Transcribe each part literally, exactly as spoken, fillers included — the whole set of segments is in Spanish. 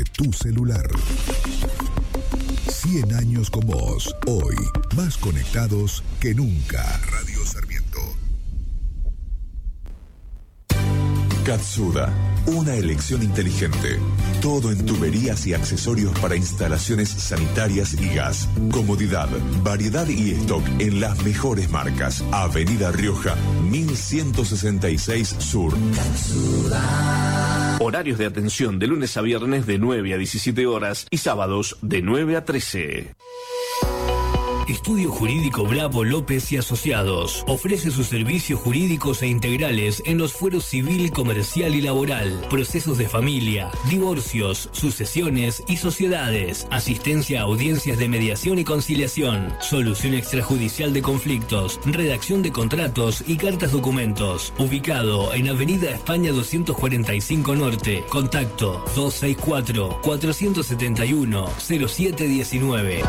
de tu celular. cien años con vos, hoy más conectados que nunca. Radio Sarmiento. Katsuda, una elección inteligente. Todo en tuberías y accesorios para instalaciones sanitarias y gas. Comodidad, variedad y stock en las mejores marcas. Avenida Rioja, mil ciento sesenta y seis Sur. Katsuda. Horarios de atención de lunes a viernes de nueve a diecisiete horas y sábados de nueve a trece. Estudio Jurídico Bravo López y Asociados ofrece sus servicios jurídicos e integrales en los fueros civil, comercial y laboral, procesos de familia, divorcios, sucesiones y sociedades, asistencia a audiencias de mediación y conciliación, solución extrajudicial de conflictos, redacción de contratos y cartas documentos. Ubicado en Avenida España doscientos cuarenta y cinco Norte. Contacto dos seis cuatro, cuatro siete uno, cero siete uno nueve.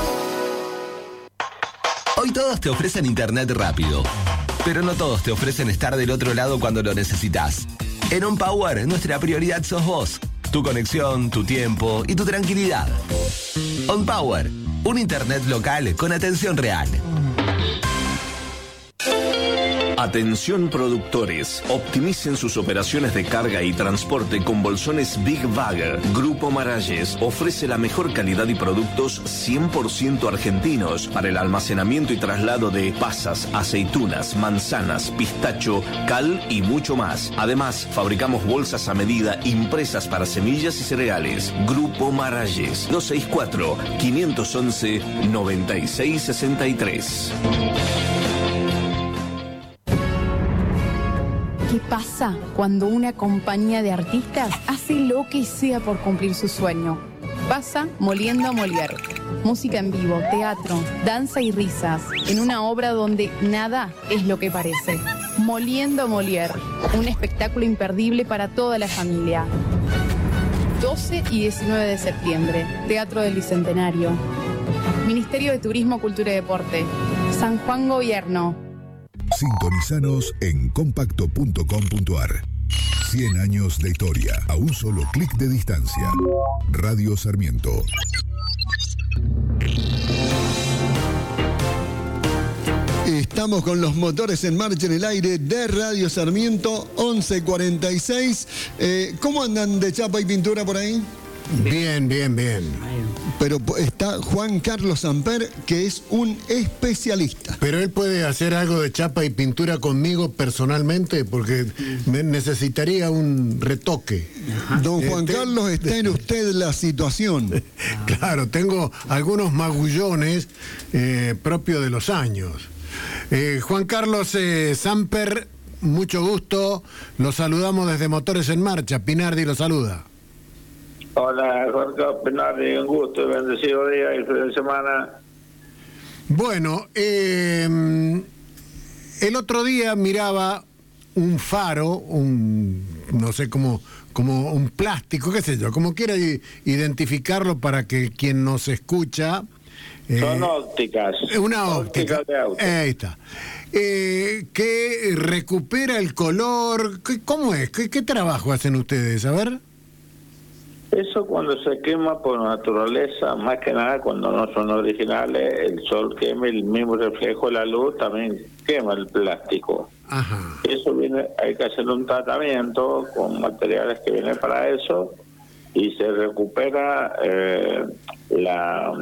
Hoy todos te ofrecen internet rápido, pero no todos te ofrecen estar del otro lado cuando lo necesitas. En OnPower, nuestra prioridad sos vos, tu conexión, tu tiempo y tu tranquilidad. OnPower, un internet local con atención real. Atención productores, optimicen sus operaciones de carga y transporte con bolsones Big Bag. Grupo Maralles ofrece la mejor calidad y productos cien por ciento argentinos para el almacenamiento y traslado de pasas, aceitunas, manzanas, pistacho, cal y mucho más. Además, fabricamos bolsas a medida impresas para semillas y cereales. Grupo Maralles, dos seis cuatro, cinco uno uno, nueve seis seis tres. ¿Qué pasa cuando una compañía de artistas hace lo que sea por cumplir su sueño? Pasa Moliendo a Molière. Música en vivo, teatro, danza y risas, en una obra donde nada es lo que parece. Moliendo a Molière, un espectáculo imperdible para toda la familia. doce y diecinueve de septiembre, Teatro del Bicentenario. Ministerio de Turismo, Cultura y Deporte. San Juan Gobierno. Sintonizanos en compacto punto com punto ar. cien años de historia a un solo clic de distancia. Radio Sarmiento. Estamos con los motores en marcha en el aire de Radio Sarmiento, once cuarenta y seis. Eh, ¿Cómo andan de chapa y pintura por ahí? Bien, bien, bien. Pero está Juan Carlos Samper, que es un especialista. Pero él puede hacer algo de chapa y pintura conmigo personalmente, porque me necesitaría un retoque. Ajá. Don Juan este, Carlos, está en usted la situación. Claro, tengo algunos magullones eh, propios de los años. Eh, Juan Carlos eh, Samper, mucho gusto. Lo saludamos desde Motores en Marcha. Pinardi lo saluda. Hola, Jorge Pinardi, un gusto y bendecido día y fin de semana. Bueno, eh, el otro día miraba un faro, un no sé cómo, como un plástico, qué sé yo, como quiera identificarlo para que quien nos escucha. Eh, Son ópticas. Una óptica. óptica de auto. Ahí está. Eh, que recupera el color. ¿Cómo es? ¿Qué, qué trabajo hacen ustedes? A ver. Eso cuando se quema por naturaleza, más que nada cuando no son originales, el sol quema, el mismo reflejo de la luz también quema el plástico. Ajá. Eso viene, hay que hacer un tratamiento con materiales que vienen para eso y se recupera eh, la,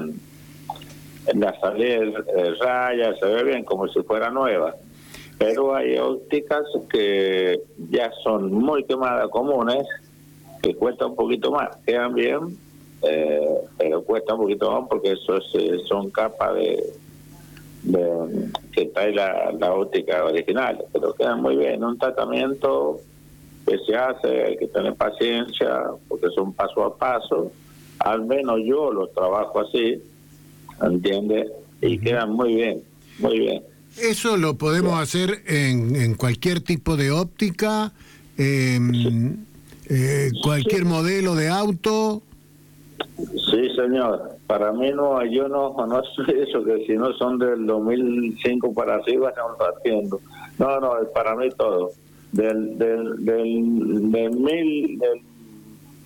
la salida de rayas, se ve bien como si fuera nueva. Pero hay ópticas que ya son muy quemadas, comunes, que cuesta un poquito más, quedan bien, eh, pero cuesta un poquito más porque eso es, son capas de, de que trae la, la óptica original, pero quedan muy bien. Un tratamiento que se hace, hay que tener paciencia porque es un paso a paso, al menos yo lo trabajo así, ¿entiendes? Y quedan muy bien, muy bien. Eso lo podemos sí. hacer en, en cualquier tipo de óptica, eh, sí. Eh, cualquier sí. modelo de auto. Sí, señor. Para mí no, yo no conozco eso, que si no son del dos mil cinco para arriba estamos haciendo. No, no, para mí todo. Del del del, del mil del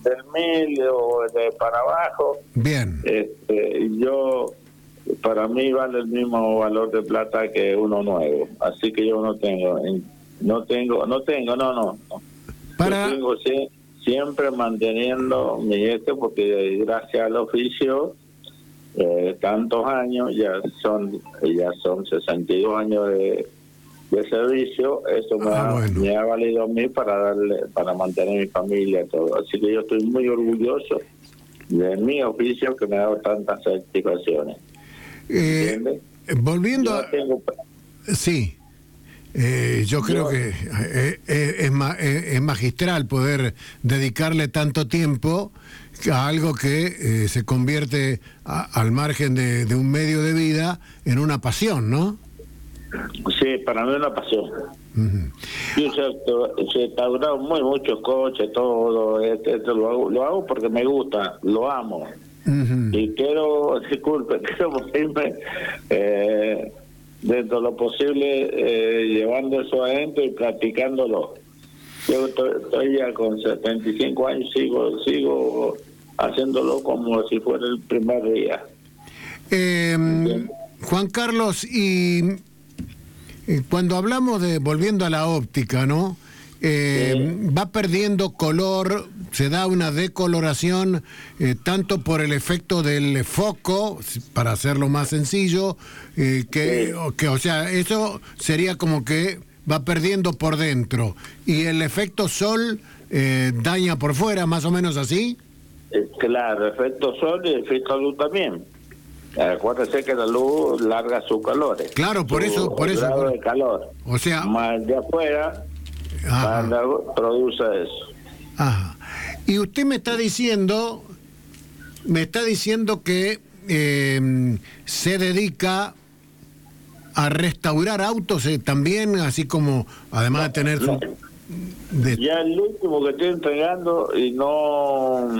del mil o de para abajo. Bien. Este, yo, para mí vale el mismo valor de plata que uno nuevo, así que yo no tengo, no tengo, no tengo, no, no. no. Para... Yo tengo sí, siempre manteniendo mi este, porque gracias al oficio, eh, tantos años, ya son, ya son sesenta y dos años de de servicio, eso me, ah, ha, bueno. me ha valido a mí para darle, para mantener mi familia y todo. Así que yo estoy muy orgulloso de mi oficio que me ha dado tantas certificaciones. Eh, volviendo yo a... tengo... Sí, eh, yo creo yo... que eh, eh, es, ma eh, es magistral poder dedicarle tanto tiempo a algo que eh, se convierte a, al margen de, de un medio de vida en una pasión, ¿no? Sí, para mí es una pasión. Uh-huh. Yo he restaurado muy muchos coches, todo, esto, esto lo hago, lo hago porque me gusta, lo amo. Uh-huh. Y quiero, disculpe, quiero irme eh, dentro de lo posible eh, llevando eso adentro y practicándolo. Yo estoy, estoy ya con setenta y cinco años, sigo, sigo haciéndolo como si fuera el primer día. Eh, Juan Carlos, y cuando hablamos de, volviendo a la óptica, ¿no? Eh, sí. Va perdiendo color, se da una decoloración, eh, tanto por el efecto del foco, para hacerlo más sencillo, eh, que, sí. o, que, o sea, eso sería como que va perdiendo por dentro. Y el efecto sol eh, daña por fuera, más o menos así. Eh, claro, efecto sol y efecto luz también. Acuérdese que la luz larga sus calores. Claro, por su eso, por eso. grado de calor. O sea, más de afuera, más de, produce eso. Ajá. Y usted me está diciendo, me está diciendo que eh, se dedica a restaurar autos eh, también, así como, además no, de tener su... No. De... Ya el último que estoy entregando y no...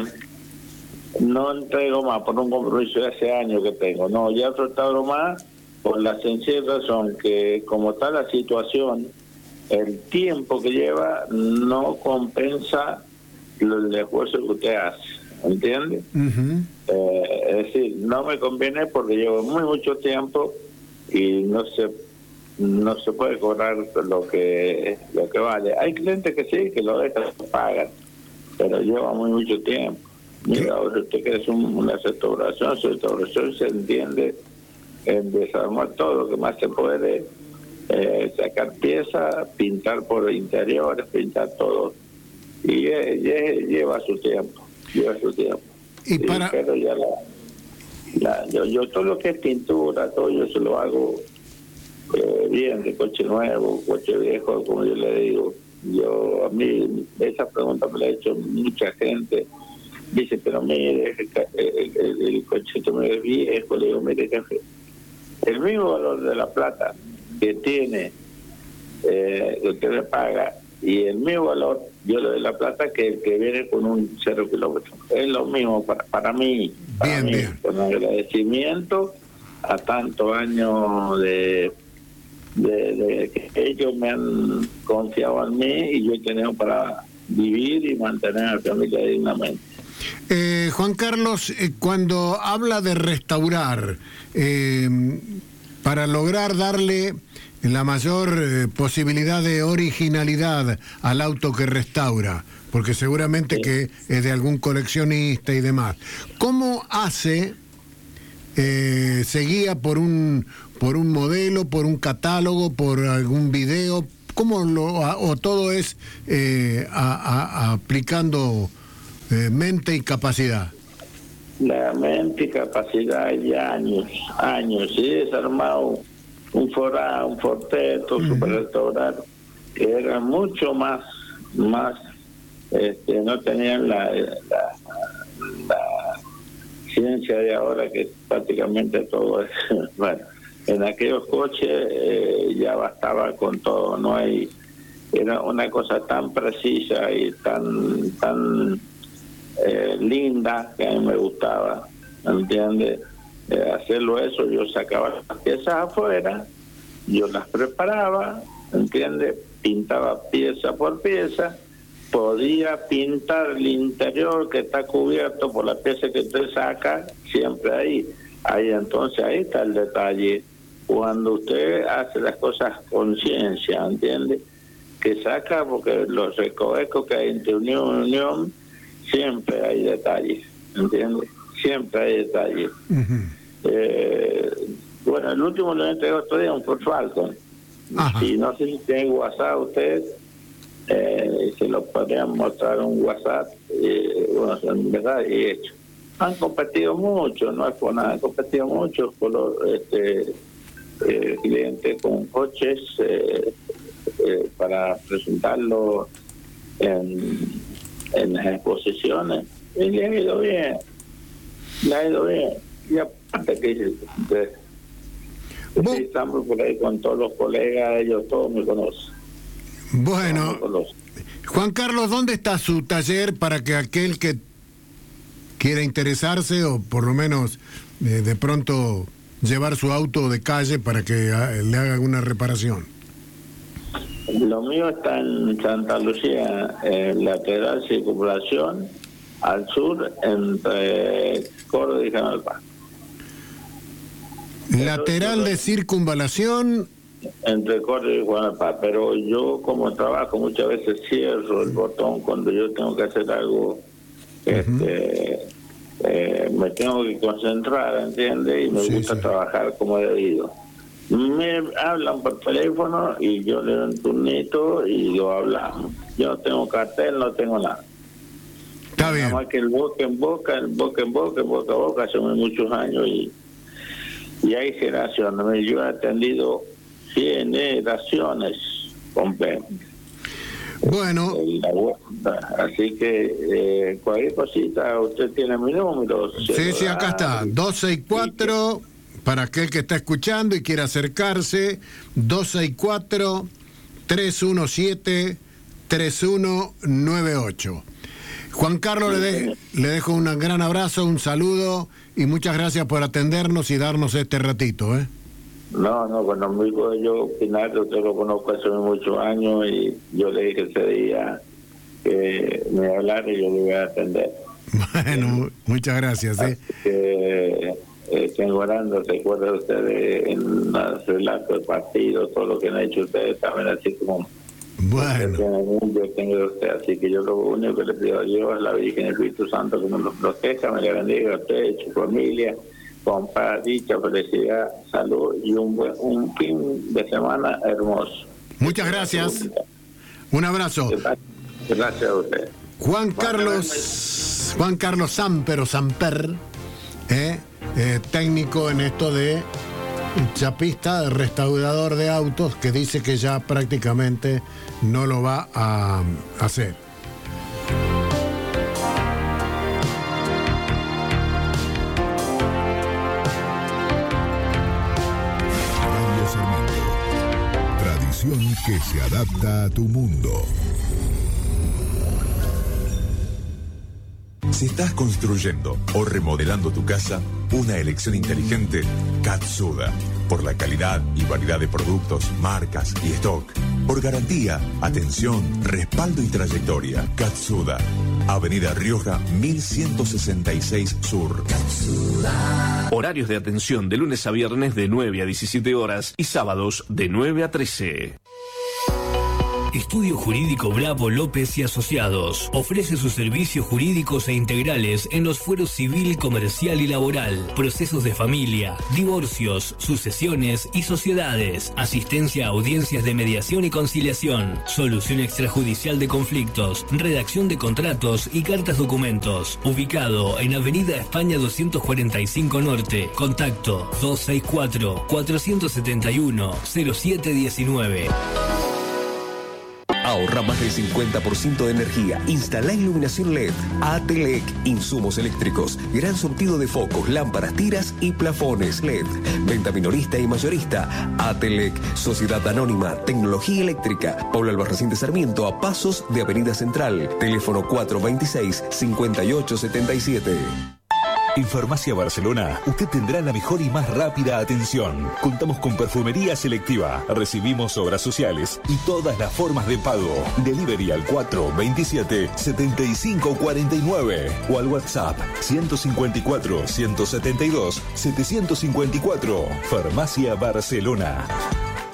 No entrego más por un compromiso de hace años que tengo. No, ya restauro más por la sencilla razón que como está la situación, el tiempo que lleva no compensa el esfuerzo que usted hace. ¿Entiende? Uh-huh. eh, es decir, no me conviene porque llevo muy mucho tiempo y no se no se puede cobrar lo que lo que vale. Hay clientes que sí, que lo dejan, pagan, pero lleva muy mucho tiempo. Mira, ahora usted que es un, una restauración, su restauración se entiende en desarmar todo lo que más se puede, eh, sacar piezas, pintar por interiores, pintar todo. Y eh, lleva su tiempo, lleva su tiempo. Y para... Sí, pero ya la, la, yo, yo todo lo que es pintura, todo yo se lo hago eh, bien, de coche nuevo, coche viejo, como yo le digo. Yo, a mí, esa pregunta me la ha hecho mucha gente. Dice, pero mire, el, el, el cochito me es viejo. Le digo, mire, jefe, el mismo valor de la plata que tiene, eh, que usted me paga, y el mismo valor, yo le doy la plata que el que viene con un cero kilómetro. Es lo mismo para, para mí, para bien, mí, bien. Con agradecimiento a tantos años de, de, de que ellos me han confiado en mí y yo he tenido para vivir y mantener a la familia dignamente. Eh, Juan Carlos, eh, cuando habla de restaurar, eh, para lograr darle la mayor eh, posibilidad de originalidad al auto que restaura, porque seguramente sí. que es de algún coleccionista y demás, ¿cómo hace? Eh, ¿Se guía por un, por un modelo, por un catálogo, por algún video? ¿Cómo lo, o todo es eh, a, a, aplicando... Eh, mente y capacidad? La mente y capacidad y años, años. Sí, he desarmado un Forá, un Forteto, uh-huh. Super Restaurar, que eran mucho más, más, este, no tenían la, la, la ciencia de ahora, que prácticamente todo es, bueno, en aquellos coches eh, ya bastaba con todo, no hay, era una cosa tan precisa y tan, tan Eh, linda, que a mí me gustaba, ¿entiendes? Eh, hacerlo eso, yo sacaba las piezas afuera, yo las preparaba, ¿entiendes? Pintaba pieza por pieza podía pintar el interior que está cubierto por la pieza que usted saca, siempre ahí. Ahí entonces, ahí está el detalle. Cuando usted hace las cosas con ciencia, ¿entiende? Que saca, porque los recovecos que hay entre unión y unión, siempre hay detalles, ¿entiende? Siempre hay detalles. Uh-huh. eh, bueno, el último lo entregué otro día, un Ford Falcon. Y no sé si tiene WhatsApp usted, eh, se lo podrían mostrar un WhatsApp, eh, bueno, en verdad, y hecho. Han competido mucho, no es por nada, han competido mucho con los este, eh, clientes con coches eh, eh, para presentarlo en, en las exposiciones. Y le ha ido bien, le ha ido bien. Y aparte que de, de, estamos por ahí con todos los colegas, ellos todos me conocen. Bueno, me conocen. Juan Carlos, ¿dónde está su taller para que aquel que quiera interesarse o por lo menos eh, de pronto llevar su auto de calle para que a, le haga alguna reparación? Lo mío está en Santa Lucía, en lateral circulación, al sur, entre Córdoba y General Paz. Lateral de circunvalación. Entre Córdoba y General Paz, pero yo como trabajo muchas veces cierro el botón cuando yo tengo que hacer algo. Este, uh-huh. eh, me tengo que concentrar, ¿entiende? Y me sí, gusta sí. trabajar como debido. Me hablan por teléfono y yo le doy un turnito y lo hablamos. Yo no tengo cartel, no tengo nada. Está bien. Nada más que el boca en boca, el boca en boca, el boca a boca, hace muchos años y, y hay generaciones. Yo he atendido generaciones completas. Bueno, así que eh, cualquier cosita, usted tiene mi número. Sí, sí, acá está, dos seis cuatro, para aquel que está escuchando y quiera acercarse, dos seis cuatro, tres uno siete, tres uno nueve ocho. Juan Carlos, le, de, le dejo un gran abrazo, un saludo y muchas gracias por atendernos y darnos este ratito, ¿eh? No, no, bueno, amigo, yo Pinato, usted lo conozco hace muchos años y yo le dije ese día que me hablara y yo le voy a atender. Bueno, muchas gracias. ¿eh? Que, eh, tengo orando, recuerda ustedes en los relatos de partido, todo lo que han hecho ustedes también, así como bueno. Yo tengo de usted, así que yo lo único que le pido a Dios, la Virgen y el Espíritu Santo, que me los proteja, me le bendiga a usted y a su familia, con paz, dicha, felicidad, salud y un buen, un fin de semana hermoso. Muchas gracias. Un abrazo. Gracias a usted. Juan Carlos, Juan Carlos Samper, Samper, eh, eh, técnico en esto de chapista, restaurador de autos, que dice que ya prácticamente no lo va a hacer. Que se adapta a tu mundo. Si estás construyendo o remodelando tu casa, una elección inteligente, Katsuda. Por la calidad y variedad de productos, marcas y stock. Por garantía, atención, respaldo y trayectoria. Katsuda. Avenida Rioja, mil ciento sesenta y seis Sur. Katsuda. Horarios de atención de lunes a viernes de nueve a diecisiete horas y sábados de nueve a trece. Estudio Jurídico Bravo López y Asociados. Ofrece sus servicios jurídicos e integrales en los fueros civil, comercial y laboral, procesos de familia, divorcios, sucesiones y sociedades, asistencia a audiencias de mediación y conciliación, solución extrajudicial de conflictos, redacción de contratos y cartas documentos. Ubicado en Avenida España doscientos cuarenta y cinco Norte. Contacto dos seis cuatro, cuatro siete uno, cero siete uno nueve. Ahorra más del cincuenta por ciento de energía. Instala iluminación L E D. Atelec, insumos eléctricos. Gran surtido de focos, lámparas, tiras y plafones L E D. Venta minorista y mayorista. Atelec, Sociedad Anónima, Tecnología Eléctrica. Pablo Albarracín de Sarmiento, a pasos de Avenida Central. Teléfono cuatro dos seis, cinco ocho siete siete. En Farmacia Barcelona, usted tendrá la mejor y más rápida atención. Contamos con perfumería selectiva, recibimos obras sociales y todas las formas de pago. Delivery al cuatro veintisiete setenta y cinco cuarenta y nueve o al WhatsApp ciento cincuenta y cuatro ciento setenta y dos setecientos cincuenta y cuatro. Farmacia Barcelona.